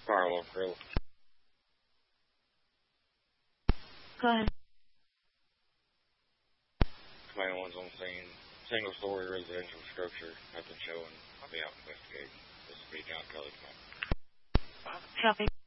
Carlo Crew. Go ahead. Command one's on scene. Single-story residential structure. Nothing showing. I'll be out investigating. This is B. John Kelly. Copy.